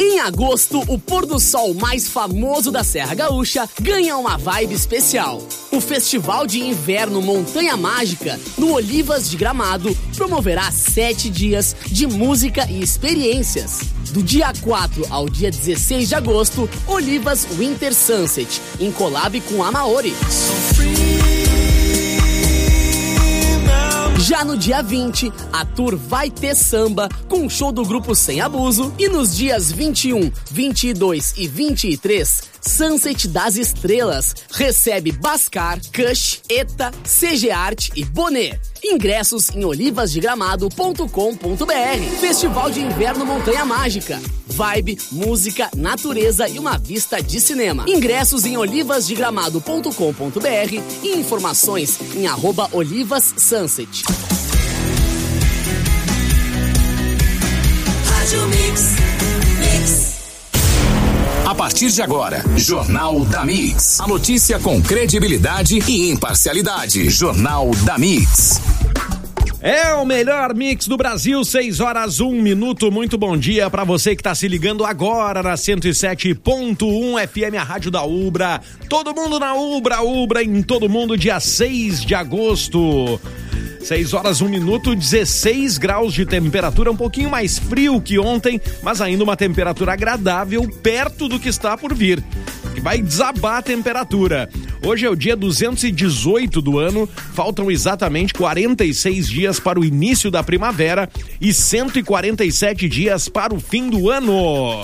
Em agosto, o pôr do sol mais famoso da Serra Gaúcha ganha uma vibe especial. O Festival de Inverno Montanha Mágica, no Olivas de Gramado, promoverá 7 dias de música e experiências. Do dia 4 ao dia 16 de agosto, Olivas Winter Sunset, em collab com a Maori. Já no dia 20, a tour vai ter samba com o show do grupo Sem Abuso. E nos dias 21, 22 e 23, Sunset das Estrelas recebe Bascar, Kush, Eta, CG Art e Bonet. Ingressos em olivasdegramado.com.br. Festival de Inverno Montanha Mágica. Vibe, música, natureza e uma vista de cinema. Ingressos em olivasdegramado.com.br e informações em @olivassunset. A partir de agora, Jornal da Mix. A notícia com credibilidade e imparcialidade. Jornal da Mix. É o melhor mix do Brasil, 6 horas 1 minuto. Muito bom dia para você que tá se ligando agora na 107.1 FM, a rádio da Ubra. Todo mundo na Ubra em todo mundo, dia 6 de agosto. 6 horas 1 minuto, 16 graus de temperatura, um pouquinho mais frio que ontem, mas ainda uma temperatura agradável, perto do que está por vir. E vai desabar a temperatura. Hoje é o dia 218 do ano, faltam exatamente 46 dias para o início da primavera e 147 dias para o fim do ano.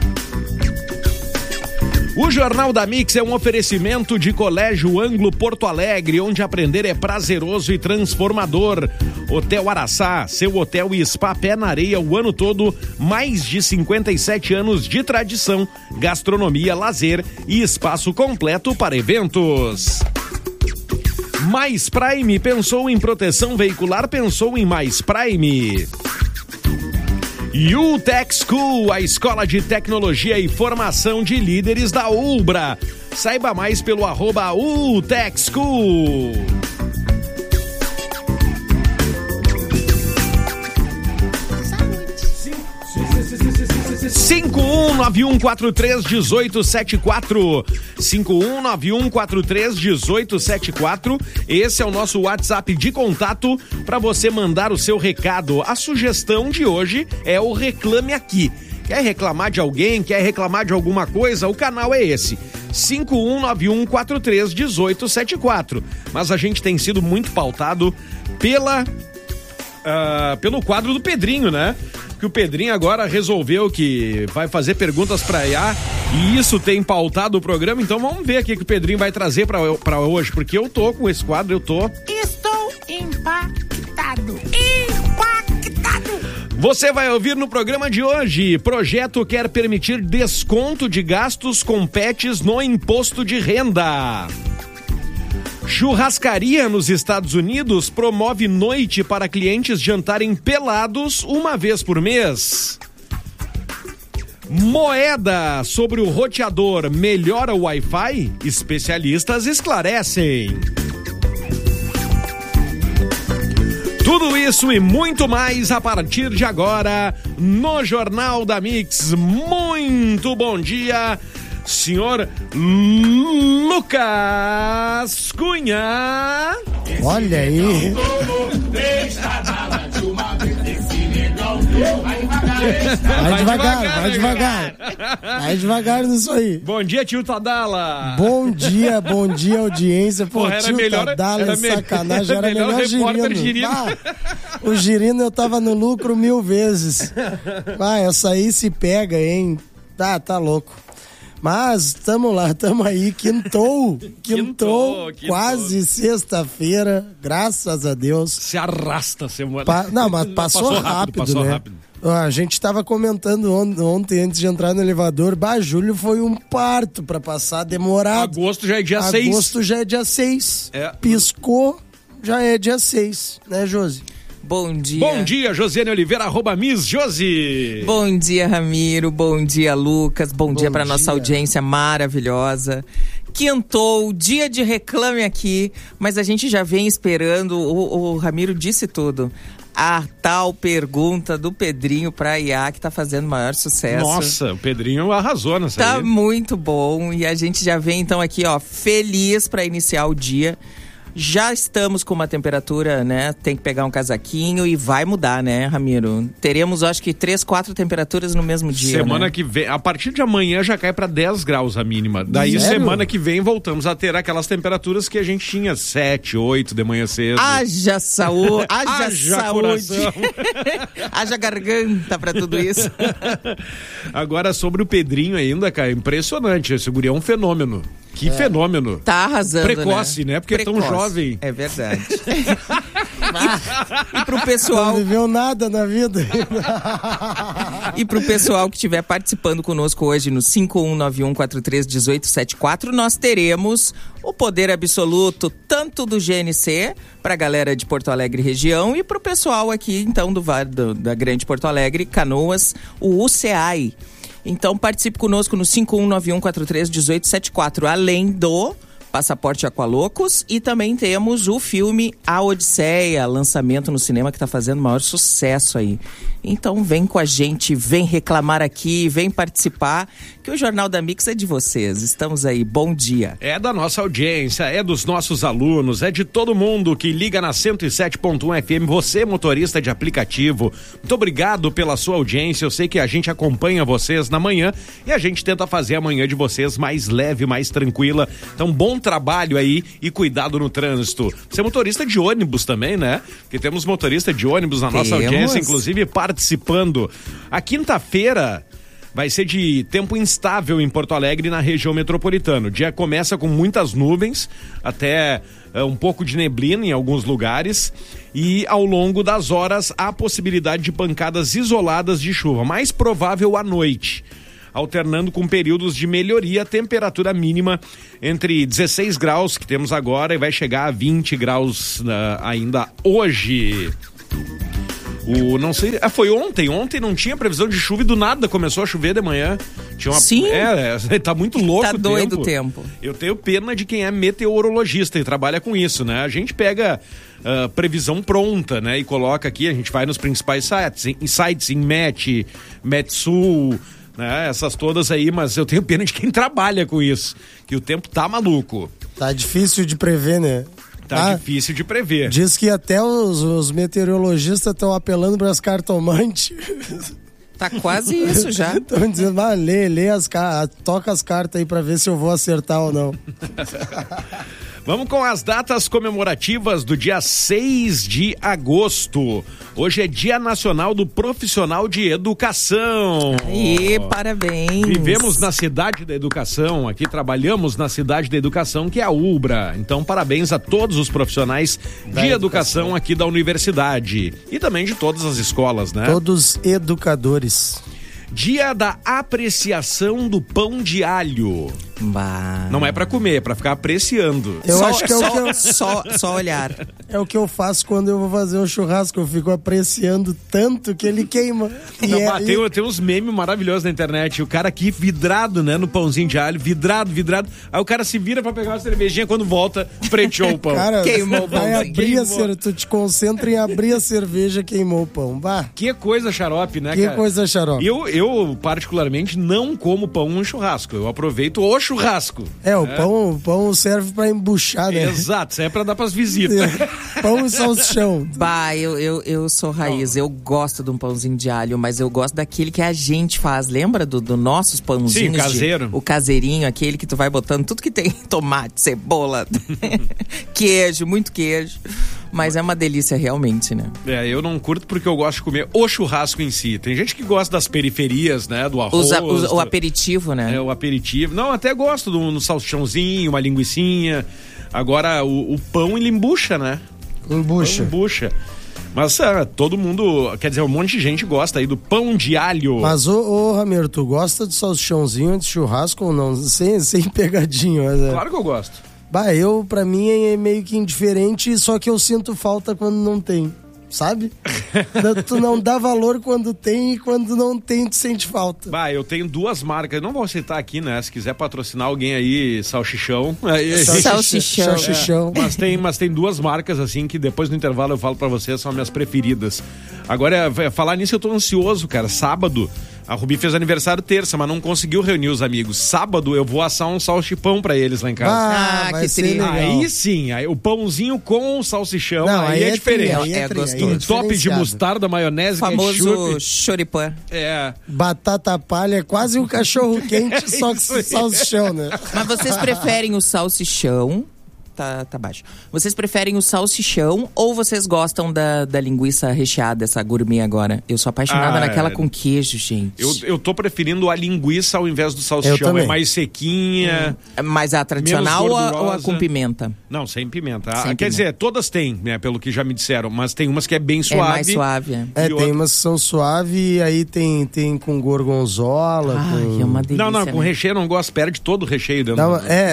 O Jornal da Mix é um oferecimento de Colégio Anglo Porto Alegre, onde aprender é prazeroso e transformador. Hotel Araçá, seu hotel e spa pé na areia o ano todo, mais de 57 anos de tradição, gastronomia, lazer e espaço completo para eventos. Mais Prime, pensou em proteção veicular, pensou em Mais Prime. UTech School, a escola de tecnologia e formação de líderes da Ubra. Saiba mais pelo @UTech School. 5191431874. 5191431874. Esse é o nosso WhatsApp de contato para você mandar o seu recado. A sugestão de hoje é o Reclame Aqui. Quer reclamar de alguém? Quer reclamar de alguma coisa? O canal é esse. 5191431874. Mas a gente tem sido muito pautado pelo quadro do Pedrinho, né? Que o Pedrinho agora resolveu que vai fazer perguntas pra IA e isso tem pautado o programa, então vamos ver o que o Pedrinho vai trazer pra hoje, porque eu tô com esse quadro, Estou impactado. Você vai ouvir no programa de hoje: projeto quer permitir desconto de gastos com pets no imposto de renda. Churrascaria nos Estados Unidos promove noite para clientes jantarem pelados uma vez por mês. Moeda sobre o roteador melhora o Wi-Fi? Especialistas esclarecem. Tudo isso e muito mais a partir de agora no Jornal da Mix. Muito bom dia, senhor Lucas Cunha. Olha aí. Vai devagar nisso aí. Bom dia, tio Tadala. Bom dia, audiência. Pô, tio Tadala, sacanagem. Era melhor Girino. O Girino eu tava no lucro 1000 vezes. Essa aí se pega, hein? Tá louco. Mas tamo aí, quintou, quase sexta-feira, graças a Deus. Se arrasta a semana. Mas passou rápido, né? A gente tava comentando ontem, antes de entrar no elevador, julho foi um parto pra passar, demorado. Agosto já é dia 6. Agosto já é dia 6. Piscou, já é dia 6, né, Josi? Bom dia. Bom dia, Josiane Oliveira, @Miss Josi. Bom dia, Ramiro. Bom dia, Lucas. Bom dia para nossa audiência maravilhosa. Quintou, dia de Reclame Aqui, mas a gente já vem esperando, o Ramiro disse tudo. a tal pergunta do Pedrinho pra IA, que tá fazendo maior sucesso. Nossa, o Pedrinho arrasou nessa Tá aí. muito bom, e a gente já vem então aqui, ó, feliz pra iniciar o dia. Já estamos com uma temperatura, né? Tem que pegar um casaquinho e vai mudar, né, Ramiro? Teremos, acho que 3, 4 temperaturas no mesmo dia. Semana né? que vem, a partir de amanhã já cai pra 10 graus a mínima. Daí Sério? semana que vem voltamos a ter aquelas temperaturas que a gente tinha 7, 8 de manhã cedo. Haja saúde, Haja saúde. coração. Haja garganta pra tudo isso. Agora sobre o Pedrinho ainda, cara, impressionante. Esse guri é um fenômeno. Que fenômeno. Tá arrasando, Precoce, né? Porque é tão jovem. É verdade. E pro pessoal... Não viveu nada na vida. E pro pessoal que estiver participando conosco hoje no 5191431874, nós teremos o poder absoluto tanto do GNC pra galera de Porto Alegre região e pro pessoal aqui então da Grande Porto Alegre, Canoas, o UCEAI. Então participe conosco no 5191431874, além do Passaporte Aqualocos, e também temos o filme A Odisseia, lançamento no cinema que está fazendo maior sucesso aí. Então vem com a gente, vem reclamar aqui, vem participar, que o Jornal da Mix é de vocês. Estamos aí, bom dia. É da nossa audiência, é dos nossos alunos, é de todo mundo que liga na 107.1 FM, você motorista de aplicativo. Muito obrigado pela sua audiência, eu sei que a gente acompanha vocês na manhã e a gente tenta fazer a manhã de vocês mais leve, mais tranquila. Então bom trabalho aí e cuidado no trânsito. Você é motorista de ônibus também, né? Porque temos motorista de ônibus na nossa audiência, inclusive participando. A quinta-feira vai ser de tempo instável em Porto Alegre e na região metropolitana. O dia começa com muitas nuvens, até um pouco de neblina em alguns lugares, e ao longo das horas há possibilidade de pancadas isoladas de chuva, mais provável à noite, alternando com períodos de melhoria. Temperatura mínima entre 16 graus que temos agora e vai chegar a 20 graus ainda hoje. Não sei, foi ontem não tinha previsão de chuva e do nada começou a chover de manhã. Sim. Tá muito louco. Tá doido o tempo. Eu tenho pena de quem é meteorologista e trabalha com isso, né? A gente pega previsão pronta, né? E coloca aqui, a gente vai nos principais sites em Metsul, né? Essas todas aí, mas eu tenho pena de quem trabalha com isso, que o tempo tá maluco. Tá difícil de prever, né? Tá difícil de prever. Diz que até os meteorologistas estão apelando para as cartomantes. Tá quase isso já. Estão dizendo, lê as cartas, toca as cartas aí para ver se eu vou acertar ou não. Vamos com as datas comemorativas do dia 6 de agosto. Hoje é Dia Nacional do Profissional de Educação. E parabéns. Vivemos na cidade da educação, aqui trabalhamos na cidade da educação, que é a UBRA. Então, parabéns a todos os profissionais de educação aqui da universidade. E também de todas as escolas, né? Todos educadores. Dia da apreciação do pão de alho. Bah. Não é pra comer, é pra ficar apreciando. Eu acho que só olhar. É o que eu faço quando eu vou fazer um churrasco. Eu fico apreciando tanto que ele queima. Tem uns memes maravilhosos na internet. O cara aqui vidrado, né, no pãozinho de alho, vidrado. Aí o cara se vira pra pegar uma cervejinha, quando volta, preteou o pão. Cara, queimou o pão. Tu te concentra em abrir a cerveja, queimou o pão. Bah. Que coisa xarope, né, Que cara? coisa xarope. Eu, particularmente, não como pão em churrasco. Eu aproveito o churrasco. O pão serve pra embuchar, né? Exato, isso é pra dar pras visitas. Pão e salsichão. Bah, eu sou raiz. Eu gosto de um pãozinho de alho, mas eu gosto daquele que a gente faz. Lembra do nossos pãozinhos? Sim, caseiro. O caseirinho, aquele que tu vai botando tudo que tem. Tomate, cebola, queijo, muito queijo. Mas é uma delícia realmente, né? Eu não curto porque eu gosto de comer o churrasco em si. Tem gente que gosta das periferias, né? Do arroz. O aperitivo, né? O aperitivo. Não, até gosto do salsichãozinho, uma linguicinha. Agora, o pão, ele embucha, né? Embucha. Mas todo mundo, quer dizer, um monte de gente gosta aí do pão de alho. Mas, Ramiro, tu gosta de salsichãozinho de churrasco ou não? Sem pegadinho. Mas, Claro que eu gosto. Pra mim é meio que indiferente, só que eu sinto falta quando não tem. sabe? Tu não dá valor quando tem e quando não tem, tu sente falta. Eu tenho 2 marcas, não vou citar aqui, né? Se quiser patrocinar alguém aí, Salsichão. Salsichão. Mas tem 2 marcas, assim, que depois no intervalo eu falo pra vocês, são minhas preferidas. Agora, falar nisso eu tô ansioso, cara. Sábado, a Rubi fez aniversário terça, mas não conseguiu reunir os amigos. Sábado eu vou assar um salchipão pra eles lá em casa. Que trilha. Aí sim, aí, o pãozinho com o salsichão, aí é diferente. É gostoso. Top de mostarda, maionese, famoso choripã. Batata palha, quase um cachorro quente, só que salsichão, né? Mas vocês preferem o salsichão? Tá baixo. Vocês preferem o salsichão ou vocês gostam da linguiça recheada, essa gourmet agora? Eu sou apaixonada naquela com queijo, gente. Eu tô preferindo a linguiça ao invés do salsichão. É mais sequinha. Mas a tradicional ou a com pimenta? Não, sem pimenta. Quer dizer, todas têm, né? Pelo que já me disseram. Mas tem umas que é bem suave. É mais suave, tem umas que são suaves e aí tem com gorgonzola. É uma delícia. Não, com recheio eu não gosto. Perde todo o recheio dentro.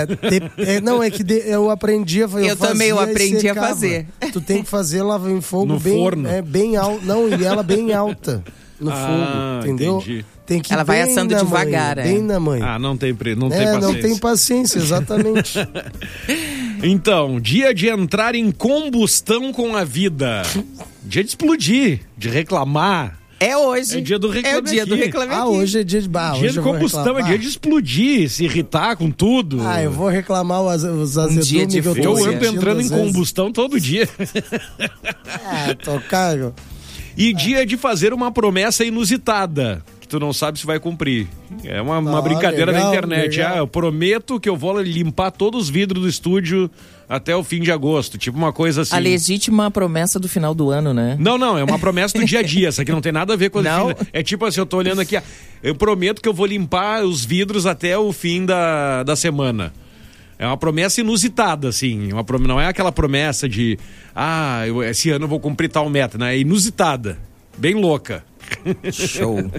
Eu aprendi a fazer. Eu também aprendi a fazer. Tu tem que fazer ela em fogo no forno. Bem alto. Não, e ela bem alta no fogo, entendeu? Entendi. Tem que ela vai assando devagar, bem na manhã. Não tem paciência. Não tem paciência, exatamente. Então, dia de entrar em combustão com a vida. Dia de explodir, de reclamar. É hoje. É dia do Reclame Aqui. É o dia do Reclame Aqui. Hoje é dia de barro. Dia de combustão, é dia de explodir, se irritar com tudo. Eu vou reclamar os azedumes que eu tô Eu ando entrando em combustão todo dia. Tô cago. E dia de fazer uma promessa inusitada, que tu não sabe se vai cumprir. É uma brincadeira na internet. Legal. Eu prometo que eu vou limpar todos os vidros do estúdio até o fim de agosto. Tipo uma coisa assim. A legítima promessa do final do ano, né? Não, é uma promessa do dia a dia. Essa aqui não tem nada a ver com a não. É tipo assim, eu tô olhando aqui, eu prometo que eu vou limpar os vidros até o fim da semana. É uma promessa inusitada, assim. Não é aquela promessa de esse ano eu vou cumprir tal meta, né? É inusitada. Bem louca. Show.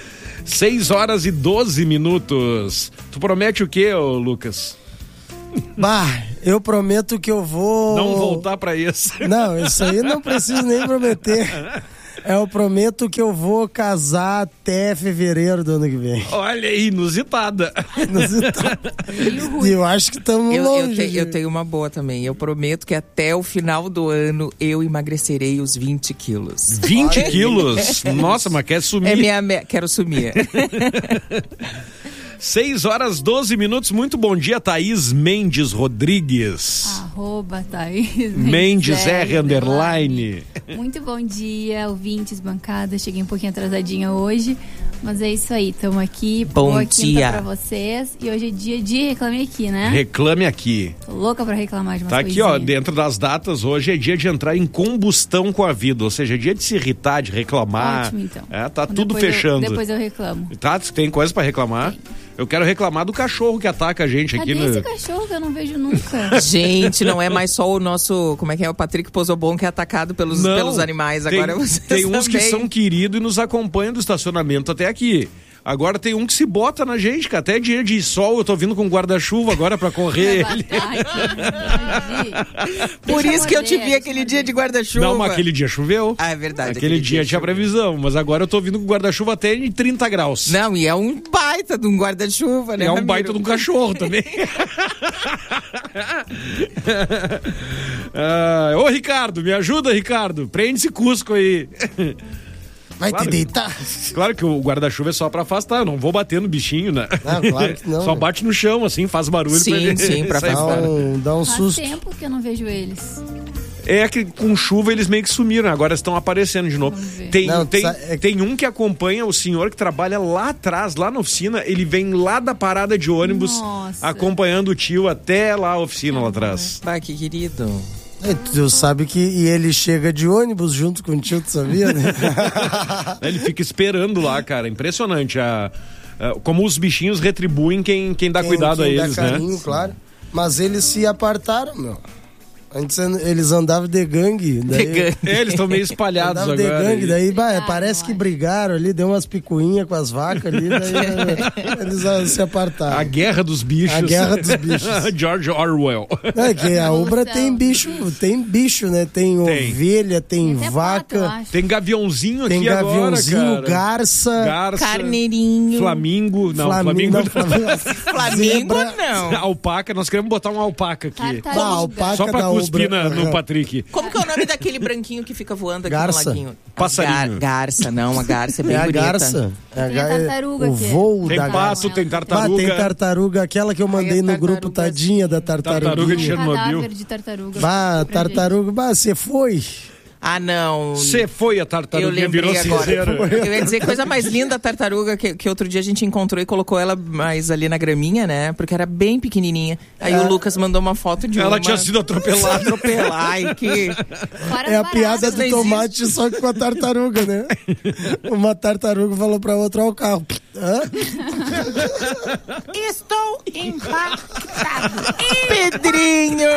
6h12. Tu promete o quê, Lucas? Eu prometo que eu vou... Não voltar pra isso. Não, isso aí não preciso nem prometer. Eu prometo que eu vou casar até fevereiro do ano que vem. Olha aí, inusitada. E eu acho que estamos longe. Eu tenho uma boa também. Eu prometo que até o final do ano eu emagrecerei os 20 quilos. 20 quilos? Nossa, mas quer sumir. Quero sumir. 6h12. Muito bom dia, Thaís Mendes Rodrigues. @Thaís Mendes R_. Muito bom dia, ouvintes, bancada. Cheguei um pouquinho atrasadinha hoje, mas é isso aí, estamos aqui. Bom dia pra vocês. E hoje é dia de Reclame Aqui, né? Reclame Aqui. Tô louca pra reclamar de umas coisinhas. Tá aqui, dentro das datas, hoje é dia de entrar em combustão com a vida, ou seja, é dia de se irritar, de reclamar. Ótimo, então. Tá tudo fechando. Depois eu reclamo. Tá, tem coisa pra reclamar? Tem. Eu quero reclamar do cachorro que ataca a gente aqui. Cadê esse cachorro que eu não vejo nunca? Gente, não é mais só o nosso, como é que é, o Patrick Pozobon que é atacado pelos animais. Agora tem uns que são queridos e nos acompanham do estacionamento até aqui. Agora tem um que se bota na gente, que até dia de sol eu tô vindo com guarda-chuva agora pra correr ele. Por isso que eu te vi aquele dia de guarda-chuva. Não, mas aquele dia choveu. É verdade. Aquele dia tinha previsão, mas agora eu tô vindo com guarda-chuva até em 30 graus. Não, e é um baita de um guarda-chuva, né, é um baita de um cachorro também. Ô, Ricardo, me ajuda, Ricardo. Prende esse Cusco aí. Vai te deitar. Claro que o guarda-chuva é só pra afastar, eu não vou bater no bichinho, né? Não, claro que não. Só bate no chão, assim, faz barulho sim, pra ele. Sim, pra dá um susto. Faz tempo que eu não vejo eles. É que com chuva eles meio que sumiram, agora estão aparecendo de novo. Tem um que acompanha o senhor que trabalha lá atrás, lá na oficina, ele vem lá da parada de ônibus, acompanhando o tio até lá a oficina lá atrás. Vai, que querido. Tu sabe que ele chega de ônibus junto com o tio, tu sabia, né? Ele fica esperando lá, cara, impressionante como os bichinhos retribuem quem dá cuidado a eles, dá carinho, né? Claro. Mas eles se apartaram, meu. Antes eles andavam de gangue. Daí... Eles estão meio espalhados agora. De gangue, daí parece que brigaram ali, deu umas picuinhas com as vacas ali, daí eles se apartaram. A guerra dos bichos. A guerra dos bichos. George Orwell. É que a Ubra tem bicho, né? Tem ovelha, tem vaca. Pato, tem gaviãozinho aqui tem gaviãozinho, agora, garça, carneirinho. Flamingo. Não, Flamingo não. Alpaca, nós queremos botar uma alpaca aqui. Alpaca só pra cuspir no Patrick. Como que é o nome daquele branquinho que fica voando aqui garça. no laguinho? Passarinho. Garça, não, a garça é bem bonita. Garça. Tem a tartaruga o aqui. voo Tem da pato, garça. tem tartaruga. Tem tartaruga, aquela que eu mandei no grupo, tadinha da Tartaruga de Chernobyl. Cadáver de tartaruga. Tartaruga, você foi? Ah, não. Você foi a tartaruga, virou cinzeira. Eu ia dizer, coisa mais linda a tartaruga que outro dia a gente encontrou e colocou ela mais ali na graminha, né? Porque era bem pequenininha. Aí o Lucas mandou uma foto de ela tinha sido atropelada. Ai, que... É a piada do tomate, só que com a tartaruga, né? Uma tartaruga falou pra outra, ó, o carro. Hã? Estou impactado. Pedrinho!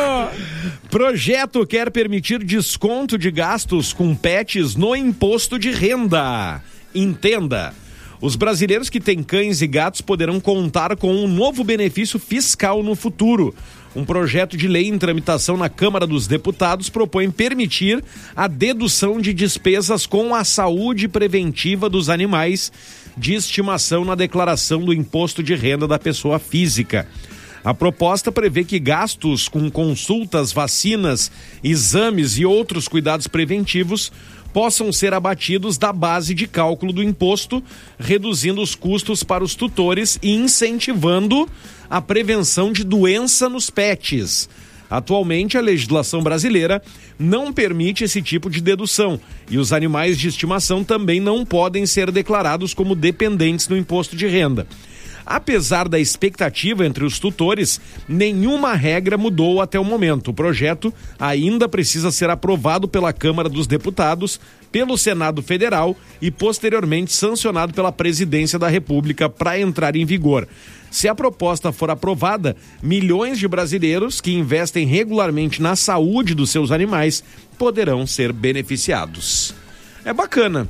Projeto quer permitir desconto de gastos com pets no imposto de renda. Entenda. Os brasileiros que têm cães e gatos poderão contar com um novo benefício fiscal no futuro. Um projeto de lei em tramitação na Câmara dos Deputados propõe permitir a dedução de despesas com a saúde preventiva dos animais de estimação na declaração do imposto de renda da pessoa física. A proposta prevê que gastos com consultas, vacinas, exames e outros cuidados preventivos possam ser abatidos da base de cálculo do imposto, reduzindo os custos para os tutores e incentivando a prevenção de doença nos pets. Atualmente, a legislação brasileira não permite esse tipo de dedução e os animais de estimação também não podem ser declarados como dependentes no imposto de renda. Apesar da expectativa entre os tutores, nenhuma regra mudou até o momento. O projeto ainda precisa ser aprovado pela Câmara dos Deputados, pelo Senado Federal e posteriormente sancionado pela Presidência da República para entrar em vigor. Se a proposta for aprovada, milhões de brasileiros que investem regularmente na saúde dos seus animais poderão ser beneficiados. É bacana.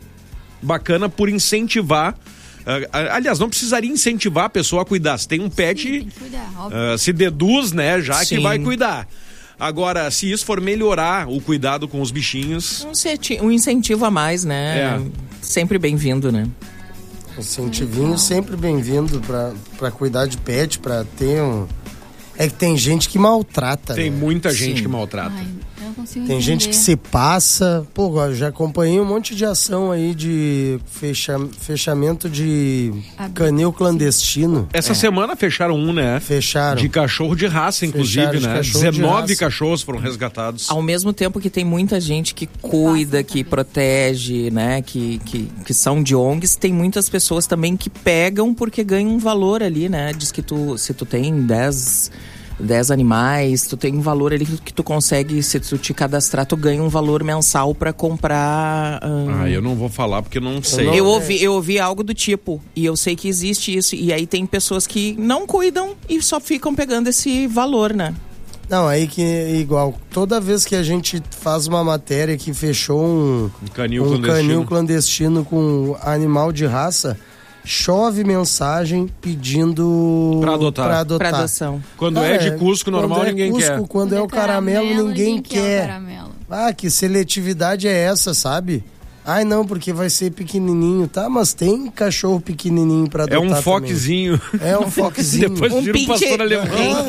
Bacana por incentivar. Aliás, não precisaria incentivar a pessoa a cuidar. Se tem um pet, tem que cuidar, se deduz, né, já Sim. que vai cuidar. Agora, se isso for melhorar o cuidado com os bichinhos... Um incentivo a mais, né? Sempre bem-vindo, né? Incentivinho sempre bem-vindo pra cuidar de pet, pra ter um... É que tem gente que maltrata, Tem né? muita gente Sim. que maltrata. Ai, eu não consigo Tem gente que se passa. Pô, eu já acompanhei um monte de ação aí de fechamento de canil clandestino. Essa semana fecharam um, né? Fecharam. De cachorro de raça, inclusive, Fecharam de né? cachorro de 19 raça. cachorros foram resgatados. Ao mesmo tempo que tem muita gente que cuida, que protege, né? Que são de ONGs, tem muitas pessoas também que pegam porque ganham um valor ali, né? Diz que se tu tem 10 animais, tu tem um valor ali que tu consegue, se tu te cadastrar, tu ganha um valor mensal pra comprar. Eu não vou falar porque eu não sei. Eu ouvi algo do tipo, e eu sei que existe isso, e aí tem pessoas que não cuidam e só ficam pegando esse valor, né? Não, aí que igual, toda vez que a gente faz uma matéria que fechou um canil clandestino com animal de raça, chove mensagem pedindo pra adotar. Pra adoção. Quando é de Cusco normal, ninguém quer. Quando é o caramelo, ninguém quer. Caramelo. Ah, que seletividade é essa, sabe? Ai, não, porque vai ser pequenininho, tá? Mas tem cachorro pequenininho pra adotar É um foquezinho. É um foquezinho. Depois vira um pastor alemão.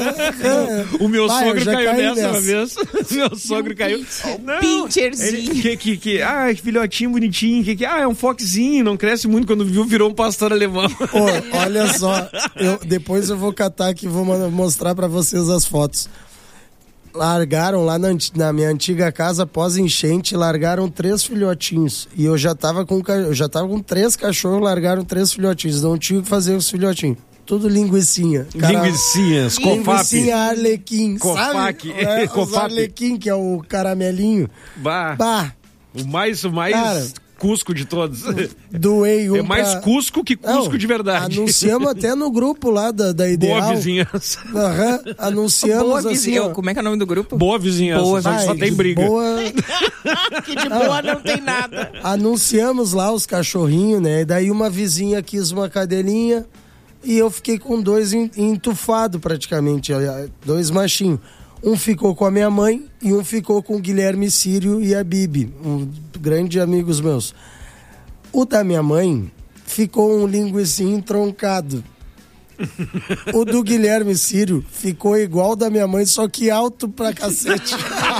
O meu sogro caiu nessa uma vez. Meu sogro caiu. Pincherzinho. Que filhotinho bonitinho. É um foquezinho, não cresce muito. Quando viu, virou um pastor alemão. Pô, olha só. Depois eu vou catar aqui e vou mostrar pra vocês as fotos. Largaram lá na minha antiga casa, após enchente, largaram 3 filhotinhos. E eu já tava com 3 cachorros, largaram 3 filhotinhos. Não tinha o que fazer com os filhotinhos. Tudo linguicinha. Linguicinhas, cofap. Linguicinha arlequim, Cofac. sabe? Os arlequim, que é o caramelinho. Bah. O mais Cara, Cusco de todos. Doei um. É mais Cusco que Cusco de verdade. Anunciamos até no grupo lá da Ideal. Boa Vizinhança. Anunciamos Boa assim. vizinhança. Como é que é o nome do grupo? Boa Vizinhança. Boa só tem briga. Que de boa não tem nada. Anunciamos lá os cachorrinhos, né? E daí uma vizinha quis uma cadelinha e eu fiquei com 2 entufados praticamente, 2 machinhos. Um ficou com a minha mãe e um ficou com o Guilherme Sírio e a Bibi, grandes amigos meus. O da minha mãe ficou um linguicinho troncado. O do Guilherme Sírio ficou igual da minha mãe, só que alto pra cacete.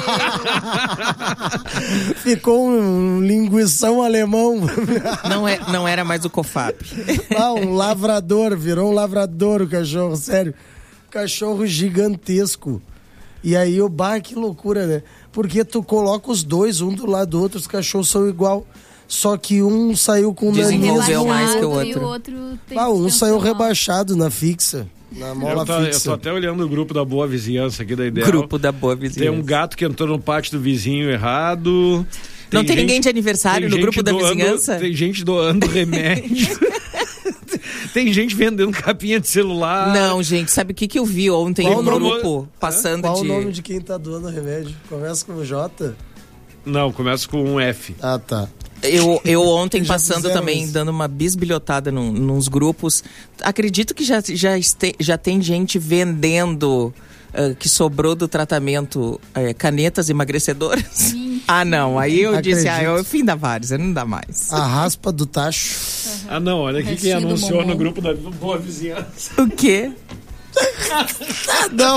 Ficou um linguição alemão. Não era mais o Cofap. Um lavrador, virou um lavrador o cachorro, sério. Cachorro gigantesco. E aí que loucura, né? Porque tu coloca os dois, um do lado do outro, os cachorros são igual. Só que um saiu com o nariz desenvolveu mais que o outro. E o outro tem um saiu rebaixado na fixa. Na mola fixa. Eu tô até olhando o grupo da Boa Vizinhança aqui da Ideal. Grupo da Boa Vizinhança. Tem um gato que entrou no pátio do vizinho errado. Não tem ninguém de aniversário no grupo da vizinhança? Tem gente doando remédio. Tem gente vendendo capinha de celular. Não, gente, sabe o que eu vi ontem no grupo? Passando Qual o nome de quem tá doando remédio? Começa com o J? Não, começa com um F. Ah, tá. Eu ontem passando também, dando uma bisbilhotada nos grupos. Acredito que já tem gente vendendo que sobrou do tratamento canetas emagrecedoras. Sim. Ah, não. Aí eu disse, é o fim da várzea, não dá mais. A raspa do tacho. Uhum. Ah, não, olha aqui quem anunciou no grupo da Boa Vizinhança. O quê? Não.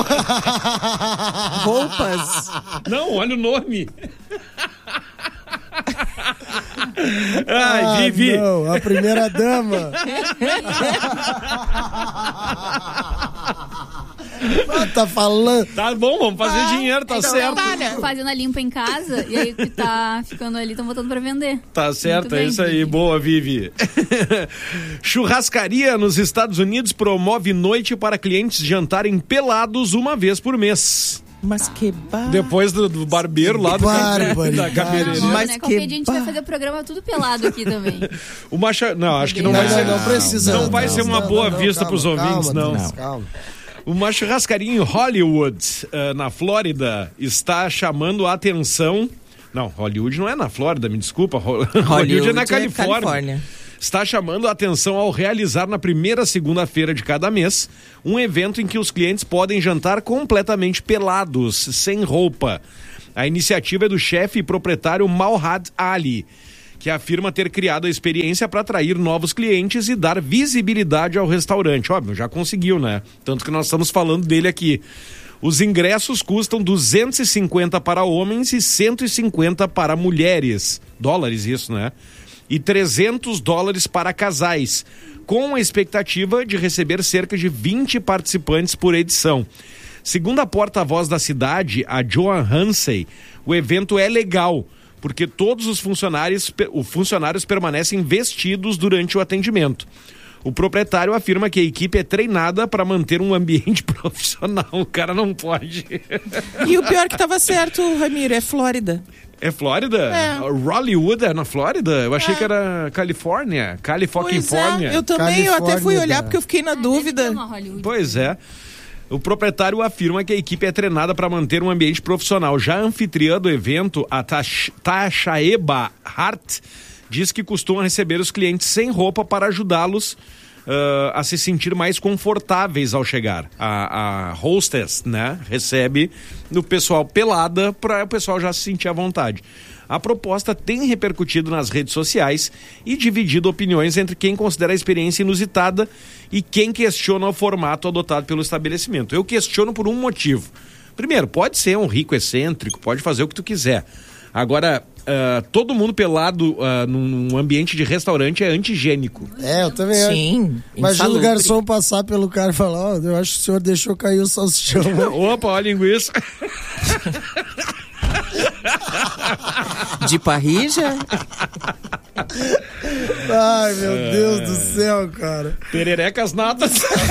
Roupas? Não, olha o nome. Ai, Vivi. Não, a primeira dama. Tá falando. Tá bom, vamos fazer dinheiro, tá então, certo. Fazendo a limpa em casa e aí o que tá ficando ali estão botando pra vender. Tá certo, Muito bem, isso aí. Vivi. Boa, Vivi. Churrascaria nos Estados Unidos promove noite para clientes jantarem pelados uma vez por mês. Mas que Depois do barbeiro lá da cabeleireira. Mas né? Qualquer dia a gente vai fazer o programa tudo pelado aqui também. Não, acho que não vai ser. Não precisa. Não vai ser uma boa vista pros ouvintes, não. Calma. Uma churrascaria em Hollywood, na Flórida, está chamando a atenção. Não, Hollywood não é na Flórida, me desculpa. Hollywood é na Califórnia. Está chamando a atenção ao realizar na primeira segunda-feira de cada mês um evento em que os clientes podem jantar completamente pelados, sem roupa. A iniciativa é do chefe e proprietário Malhad Ali, que afirma ter criado a experiência para atrair novos clientes e dar visibilidade ao restaurante. Óbvio, já conseguiu, né? Tanto que nós estamos falando dele aqui. Os ingressos custam 250 para homens e 150 para mulheres. Dólares isso, né? E $300 para casais, com a expectativa de receber cerca de 20 participantes por edição. Segundo a porta-voz da cidade, a Joan Hansey, o evento é legal, porque todos os funcionários permanecem vestidos durante o atendimento. O proprietário afirma que a equipe é treinada para manter um ambiente profissional. O cara não pode. E o pior que estava certo, Ramiro, é Flórida. É Flórida? É. Hollywood é na Flórida? Eu achei que era Califórnia. Califórnia. Eu também, eu até fui olhar porque eu fiquei na dúvida. Pois é. O proprietário afirma que a equipe é treinada para manter um ambiente profissional. Já a anfitriã do evento, a Tashaeba Hart, diz que costuma receber os clientes sem roupa para ajudá-los a se sentir mais confortáveis ao chegar. A hostess, né, recebe o pessoal pelada para o pessoal já se sentir à vontade. A proposta tem repercutido nas redes sociais e dividido opiniões entre quem considera a experiência inusitada e quem questiona o formato adotado pelo estabelecimento. Eu questiono por um motivo. Primeiro, pode ser um rico excêntrico, pode fazer o que tu quiser. Agora, todo mundo pelado num ambiente de restaurante é anti-higiênico. Eu também acho. Sim. Imagina o garçom passar pelo cara e falar, eu acho que o senhor deixou cair o salsichão. Opa, olha a linguiça. De parrilla? Ai, meu Deus do céu, cara. Pererecas natas.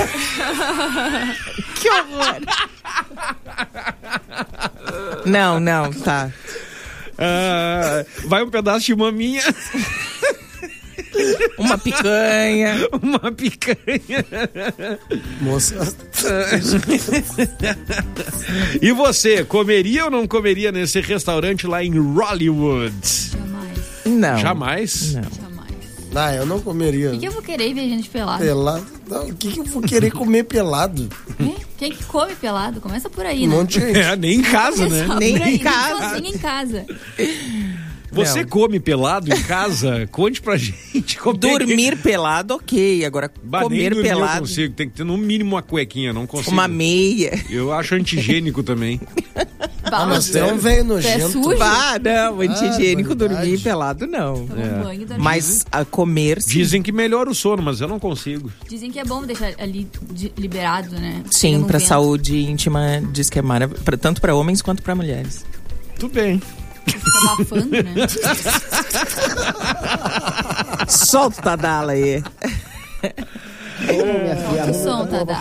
Que horror. Não, tá. Vai um pedaço de maminha. Uma picanha. Uma picanha. Moça. E você, comeria ou não comeria nesse restaurante lá em Rollywood? Jamais. Não. Jamais? Não. Jamais. Eu não comeria. O que eu vou querer ver gente pelado? Pelado? Não, o que eu vou querer comer pelado? Quem que come pelado? Começa por aí, Um né? monte de gente. Nem em casa, né? Começa Nem por aí, em casa. sozinho em casa. Você Não. come pelado em casa? Conte pra gente. Como Dormir pelado, ok. Agora, comer Eu pelado, consigo. Tem que ter no mínimo uma cuequinha, não consigo. uma meia. Eu acho antigênico também. Mas tem um velho nojento. sujo? Não, anti-higiênico barbaridade. dormir pelado, não. Toma um banho e dorme. Mas a comer, sim. Dizem que melhora o sono, mas eu não consigo. Dizem que é bom deixar ali liberado, né? Sim, Pega no pra vento. saúde íntima, diz que é maravilhoso. Tanto pra homens quanto pra mulheres. Tudo bem. Fica abafando, né? Solta a Dala aí. Solta o som, Tadá.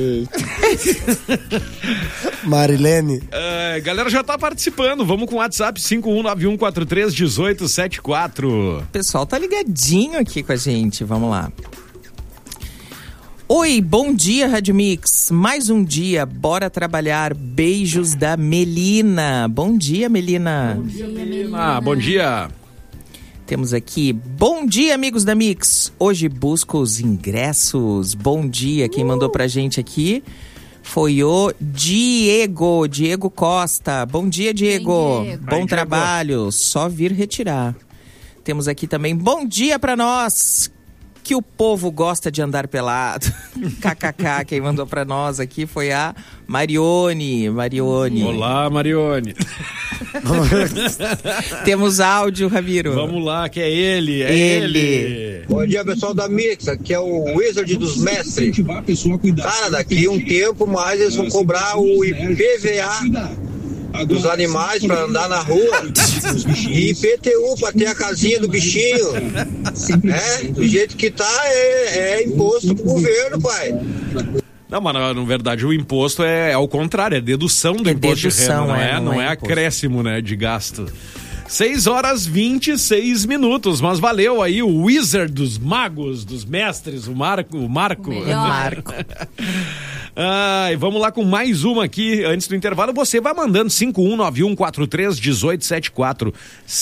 Marilene. Galera já tá participando. Vamos com o WhatsApp 5191431874. O pessoal tá ligadinho aqui com a gente. Vamos lá. Oi, bom dia, Rádio Mix. Mais um dia, bora trabalhar. Beijos da Melina. Bom dia, Melina. Bom dia, Melina. Bom dia. Temos aqui, bom dia, amigos da Mix. Hoje busco os ingressos. Bom dia, quem mandou pra gente aqui foi o Diego Costa. Bom dia, Diego. Diego. Bom Diego. trabalho, só vir retirar. Temos aqui também, bom dia pra nós, que o povo gosta de andar pelado. KKK, quem mandou pra nós aqui foi a Marione. Olá, Marione. Temos áudio, Ramiro. Vamos lá, que é ele. Bom dia, pessoal da Mix, aqui é o Wizard dos Mestres. Cara, daqui um tempo mais eles vão cobrar o IPVA dos animais para andar na rua e IPTU para ter a casinha do bichinho. Do jeito que tá, é imposto pro governo, pai. Não, mas na verdade o imposto é ao contrário, é dedução do imposto de renda, não é acréscimo, né, de gasto. 6h26, mas valeu aí o Wizard dos magos, dos mestres, o Marco. Marco. E vamos lá com mais uma aqui, antes do intervalo, você vai mandando 5191431874,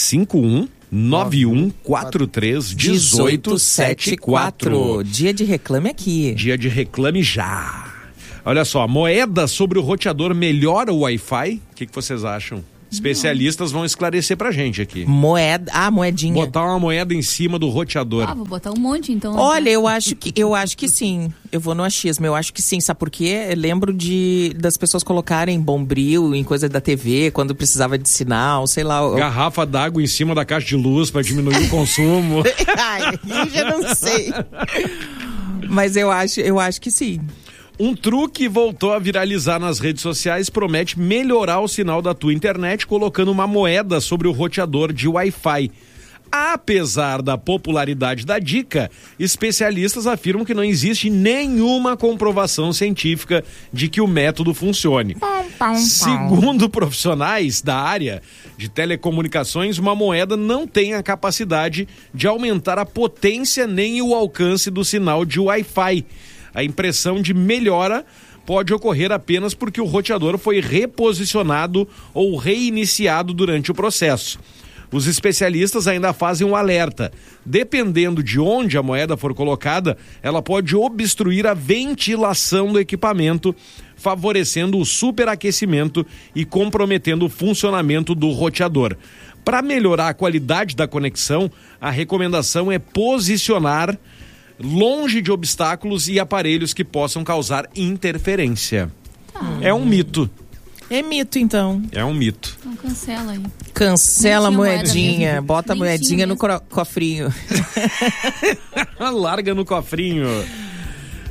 5191431874. Dia de reclame aqui. Dia de reclame já. Olha só, moeda sobre o roteador melhora o Wi-Fi? O que vocês acham? Especialistas vão esclarecer pra gente aqui. Moedinha. Botar uma moeda em cima do roteador. Vou botar um monte, então. Olha, eu acho que sim. Eu vou no achismo, eu acho que sim. Sabe por quê? Eu lembro das pessoas colocarem bombril em coisa da TV, quando precisava de sinal, sei lá. Garrafa d'água em cima da caixa de luz pra diminuir o consumo. Ai, eu já não sei. Mas eu acho que sim. Um truque voltou a viralizar nas redes sociais, promete melhorar o sinal da tua internet colocando uma moeda sobre o roteador de Wi-Fi. Apesar da popularidade da dica, especialistas afirmam que não existe nenhuma comprovação científica de que o método funcione. Segundo profissionais da área de telecomunicações, uma moeda não tem a capacidade de aumentar a potência nem o alcance do sinal de Wi-Fi. A impressão de melhora pode ocorrer apenas porque o roteador foi reposicionado ou reiniciado durante o processo. Os especialistas ainda fazem um alerta. Dependendo de onde a moeda for colocada, ela pode obstruir a ventilação do equipamento, favorecendo o superaquecimento e comprometendo o funcionamento do roteador. Para melhorar a qualidade da conexão, a recomendação é posicionar longe de obstáculos e aparelhos que possam causar interferência. É um mito. É mito, então. É um mito. Então cancela aí. Cancela a moedinha. Mesmo. Bota a moedinha no cofrinho. Larga no cofrinho.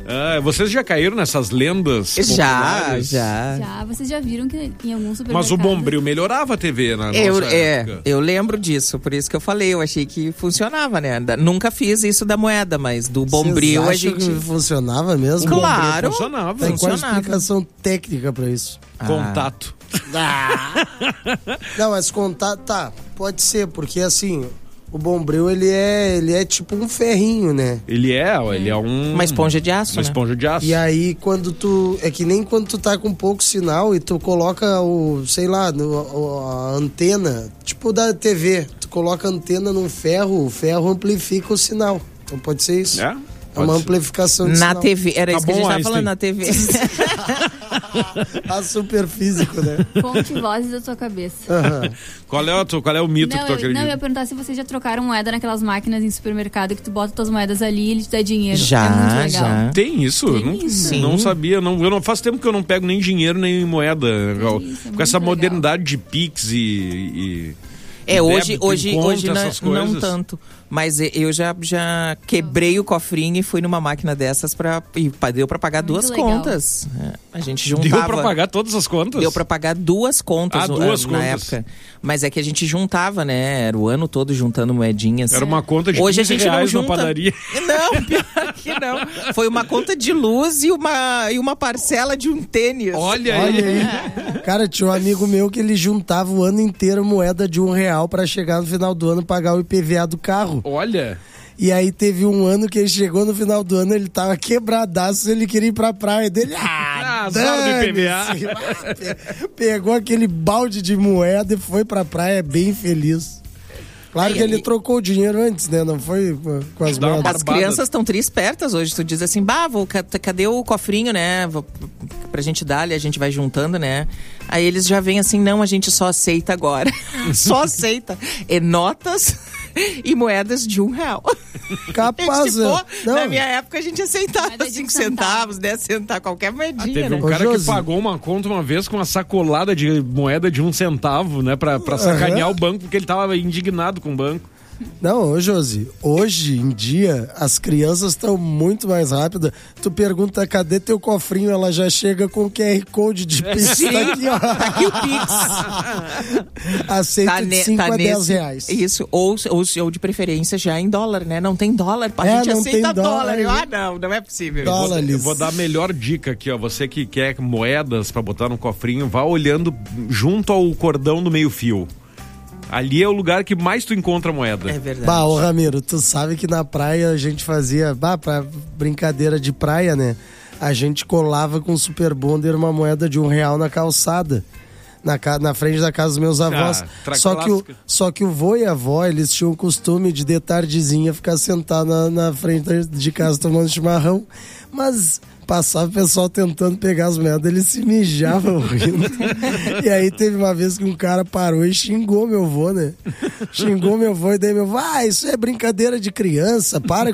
Vocês já caíram nessas lendas populares? Já. Vocês já viram que em algum supermercado... Mas o Bombril melhorava a TV na nossa época. Eu lembro disso, por isso que eu falei, eu achei que funcionava, né? Nunca fiz isso da moeda, mas do Bombril a gente... que funcionava mesmo? Claro. Funcionava. Tem qual a explicação técnica pra isso? Contato. Não, mas contato, pode ser, porque assim... O Bombril, ele é tipo um ferrinho, né? Ele é uma esponja de aço, Uma esponja de aço. E aí, quando tu... É que nem quando tu tá com pouco sinal e tu coloca a antena, tipo da TV. Tu coloca a antena num ferro, o ferro amplifica o sinal. Então pode ser isso. É uma amplificação de sinal. Na TV, era isso que a gente tava falando, na TV. A super físico, né? Fonte vozes da tua cabeça. Qual é o mito que tu acredita? Eu ia perguntar se vocês já trocaram moeda naquelas máquinas em supermercado que tu bota tuas moedas ali e ele te dá dinheiro. Já, é muito legal. já. Tem isso? Não sabia. Faz tempo que eu não pego nem dinheiro, nem moeda. Com essa modernidade de Pix hoje não tanto. Mas eu já quebrei o cofrinho e fui numa máquina dessas e deu pra pagar duas contas. A gente juntava. Deu pra pagar todas as contas? Deu pra pagar duas contas na época. Mas é que a gente juntava, né? Era o ano todo juntando moedinhas. Era uma conta de hoje 15 a gente reais não na junta. padaria. Não, pior que não. Foi uma conta de luz e uma parcela de um tênis. Olha aí. Cara, tinha um amigo meu que ele juntava o ano inteiro moeda de R$1 pra chegar no final do ano pagar o IPVA do carro. Olha. E aí teve um ano que ele chegou no final do ano, ele tava quebradaço, ele queria ir pra praia dele. Azar do IPVA. Pegou aquele balde de moeda e foi pra praia bem feliz. Claro que ele trocou o dinheiro antes, né? Não foi com as moedas. As crianças estão espertas hoje. Tu diz assim, cadê o cofrinho, né? Pra gente dar ali, a gente vai juntando, né? Aí eles já vêm assim, não, a gente só aceita agora. Só aceita. Notas e moedas de R$1. Capaz, na minha época a gente aceitava 5 centavos, 10 centavos, qualquer moedinha. Teve um cara que pagou uma conta uma vez com uma sacolada de moeda de 1 centavo, né? Pra sacanear o banco, porque ele tava indignado com o banco. Não, Josi, hoje em dia as crianças estão muito mais rápidas. Tu pergunta, cadê teu cofrinho? Ela já chega com o QR Code de Pix. Sim, tá aqui, ó. Tá aqui o Pix. Aceita de 5 a 10 reais. Isso, ou de preferência já em dólar, né? Não tem dólar, a gente aceita dólar. Não é possível. Eu vou dar a melhor dica aqui, ó. Você que quer moedas pra botar no cofrinho, vá olhando junto ao cordão do meio-fio. Ali é o lugar que mais tu encontra moeda. É verdade. Ô Ramiro, tu sabe que na praia a gente fazia, pra brincadeira de praia, né? A gente colava com Super Bonder uma moeda de R$1 na calçada. Na frente da casa dos meus avós. Só que o vô e a avó, eles tinham o costume de tardezinha ficar sentado na frente de casa tomando chimarrão. Mas passava o pessoal tentando pegar as moedas, eles se mijavam rindo. E aí teve uma vez que um cara parou e xingou meu vô, né? Xingou meu vô e daí meu vô, isso é brincadeira de criança, para